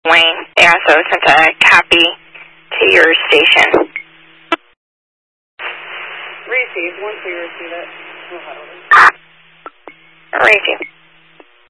Wayne. Yeah, so sent a copy to your station. Received. Once we receive it, we'll head over. Receive.